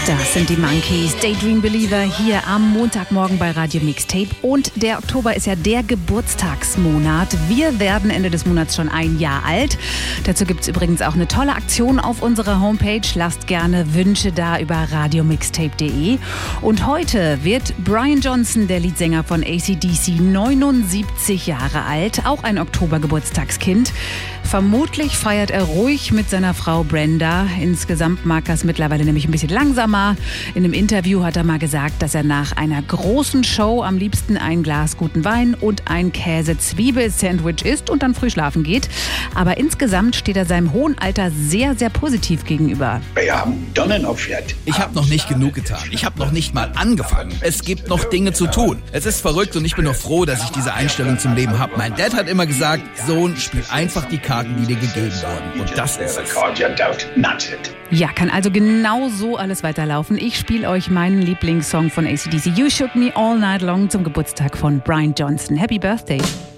Das sind die Monkeys, Daydream Believer, hier am Montagmorgen bei Radio Mixtape. Und der Oktober ist ja der Geburtstagsmonat. Wir werden Ende des Monats schon ein Jahr alt. Dazu gibt es übrigens auch eine tolle Aktion auf unserer Homepage. Lasst gerne Wünsche da über radiomixtape.de. Und heute wird Brian Johnson, der Leadsänger von AC/DC, 79 Jahre alt. Auch ein Oktober-Geburtstagskind. Vermutlich feiert er ruhig mit seiner Frau Brenda. Insgesamt mag er es mittlerweile nämlich ein bisschen langsamer. In einem Interview hat er mal gesagt, dass er nach einer großen Show am liebsten ein Glas guten Wein und ein Käse-Zwiebel-Sandwich isst und dann früh schlafen geht. Aber insgesamt steht er seinem hohen Alter sehr, sehr positiv gegenüber. Wir haben Donnenaufwert. Ich habe noch nicht genug getan. Ich habe noch nicht mal angefangen. Es gibt noch Dinge zu tun. Es ist verrückt und ich bin noch froh, dass ich diese Einstellung zum Leben habe. Mein Dad hat immer gesagt, Sohn, spiel einfach die Karten, die dir gegeben wurden. Und das ist es. Ja, kann also genau so alles weiterlaufen. Ich spiele euch meinen Lieblingssong von AC/DC, You Shook Me All Night Long, zum Geburtstag von Brian Johnson. Happy Birthday!